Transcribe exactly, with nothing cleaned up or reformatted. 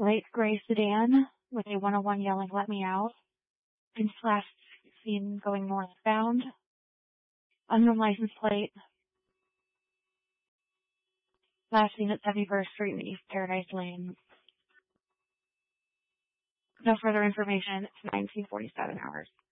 Light gray sedan with a one oh one yelling, "Let me out." And last seen going northbound. Unknown license plate. Last seen at seventy-first Street and East Paradise Lane. No further information. It's nineteen forty-seven hours.